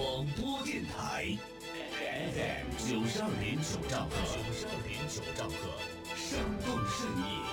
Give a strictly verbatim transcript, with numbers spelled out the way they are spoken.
广播电台 F M 九十二点九兆赫，九十二点九兆赫，生动盛意，